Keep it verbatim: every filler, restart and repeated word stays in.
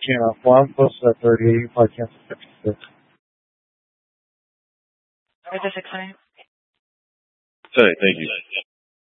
Yeah, well, I'm close to that thirty. You probably cancel fifty-six. fifty-six, honey. Sorry, thank you.